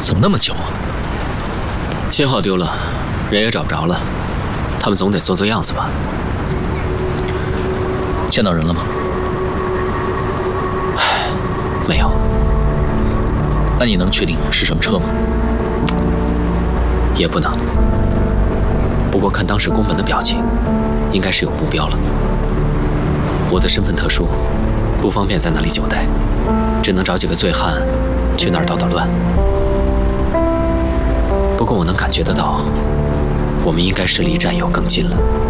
怎么那么久啊？ 信号丢了，人也找不着了，他们总得做做样子吧？ 见到人了吗？ 没有。 那你能确定是什么车吗？ 也不能。不过看当时宫本的表情，应该是有目标了。我的身份特殊，不方便在那里久待，只能找几个醉汉去那儿捣捣乱。不过我能感觉得到，我们应该是离战友更近了。